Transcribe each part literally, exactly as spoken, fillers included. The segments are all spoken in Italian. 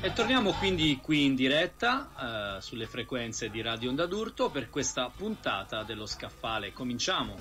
E torniamo quindi qui in diretta eh, sulle frequenze di Radio Onda d'Urto per questa puntata dello Scaffale. Cominciamo.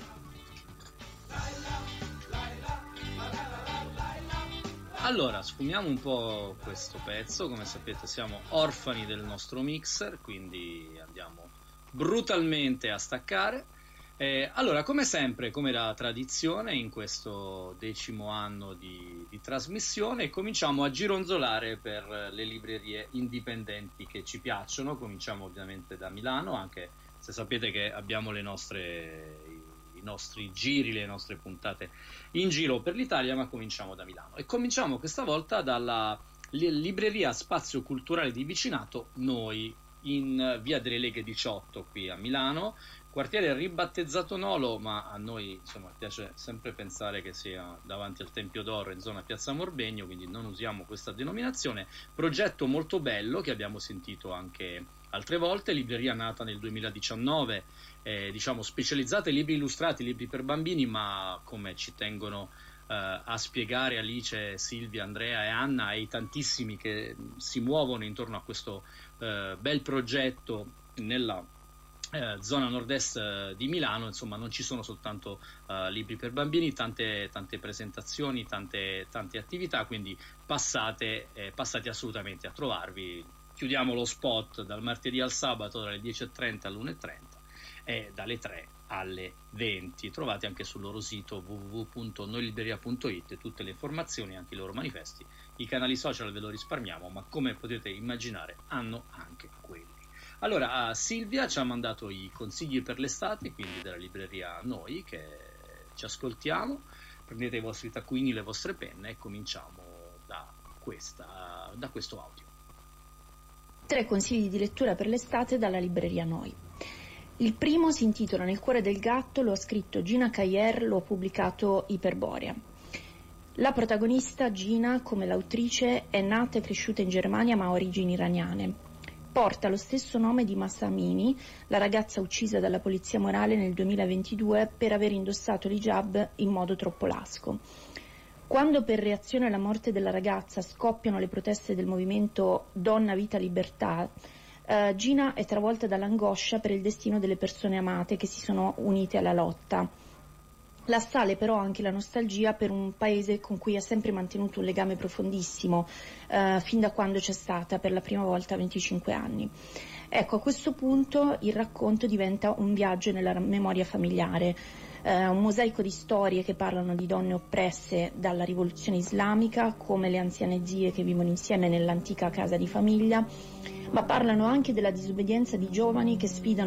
Allora, sfumiamo un po' questo pezzo. Come sapete siamo orfani del nostro mixer, quindi andiamo brutalmente a staccare. Eh, allora, come sempre, come da tradizione, in questo decimo anno di, di trasmissione, cominciamo a gironzolare per le librerie indipendenti che ci piacciono. Cominciamo ovviamente da Milano, anche se sapete che abbiamo le nostre, i, i nostri giri, le nostre puntate in giro per l'Italia, ma cominciamo da Milano. E cominciamo questa volta dalla libreria Spazio Culturale di Vicinato Noi, in via delle Leghe diciotto qui a Milano, quartiere ribattezzato Nolo, ma a noi insomma piace sempre pensare che sia davanti al Tempio d'Oro in zona Piazza Morbegno, quindi non usiamo questa denominazione. Progetto molto bello che abbiamo sentito anche altre volte, libreria nata nel duemiladiciannove, eh, diciamo specializzata in libri illustrati, libri per bambini, ma come ci tengono Uh, a spiegare Alice, Silvia, Andrea e Anna e i tantissimi che si muovono intorno a questo uh, bel progetto nella uh, zona nord-est uh, di Milano, insomma non ci sono soltanto uh, libri per bambini, tante, tante presentazioni, tante, tante attività, quindi passate, eh, passate assolutamente a trovarvi. Chiudiamo lo spot dal martedì al sabato dalle dieci e trenta all'una e trenta e dalle tre alle venti. Trovate anche sul loro sito w w w punto noi libreria punto i t tutte le informazioni, anche i loro manifesti. I canali social ve lo risparmiamo, ma come potete immaginare hanno anche quelli. Allora, uh, Silvia ci ha mandato i consigli per l'estate, quindi della libreria Noi, che ci ascoltiamo. Prendete i vostri taccuini, le vostre penne e cominciamo da, questa, da questo audio. Tre consigli di lettura per l'estate dalla libreria Noi. Il primo si intitola Nel cuore del gatto, lo ha scritto Gina Cayer, lo ha pubblicato Iperborea. La protagonista, Gina, come l'autrice, è nata e cresciuta in Germania ma ha origini iraniane. Porta lo stesso nome di Mahsa Amini, la ragazza uccisa dalla polizia morale nel duemilaventidue per aver indossato l'hijab in modo troppo lasco. Quando per reazione alla morte della ragazza scoppiano le proteste del movimento Donna, Vita, Libertà, Uh, Gina è travolta dall'angoscia per il destino delle persone amate che si sono unite alla lotta. La assale però anche la nostalgia per un paese con cui ha sempre mantenuto un legame profondissimo, uh, fin da quando c'è stata per la prima volta a venticinque anni. Ecco, a questo punto il racconto diventa un viaggio nella memoria familiare, uh, un mosaico di storie che parlano di donne oppresse dalla rivoluzione islamica, come le anziane zie che vivono insieme nell'antica casa di famiglia, ma parlano anche della disobbedienza di giovani che sfidano